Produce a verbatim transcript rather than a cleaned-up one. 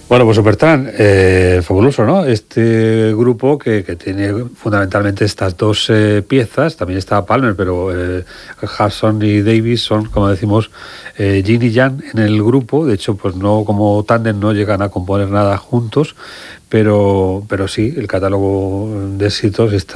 Bueno, pues Supertramp, eh, fabuloso, ¿no? Este grupo que, que tiene fundamentalmente estas dos eh, piezas, también está Palmer, pero eh, Hudson y Davis son, como decimos, eh, Yin y Yang en el grupo. De hecho, pues no como tándem no llegan a componer nada juntos, pero, pero sí, el catálogo de éxitos está